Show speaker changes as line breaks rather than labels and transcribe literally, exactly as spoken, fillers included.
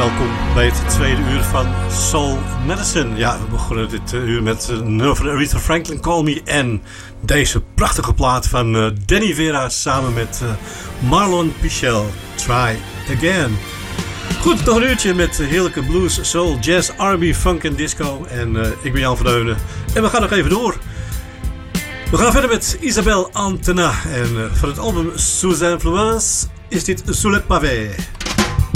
welkom bij het tweede uur van Soul Medicine. Ja, we begonnen dit uur met een nummer van Aretha Franklin, Call Me, en deze prachtige plaat van uh, Danny Vera samen met uh, Marlon Pichel, Try Again. Goed, nog een uurtje met heerlijke blues, soul, jazz, R and B, funk en disco. En uh, ik ben Jan van Deunen en we gaan nog even door. We gaan verder met Isabelle Antena en uh, van het album Sous Influence is dit Sous le Pavé.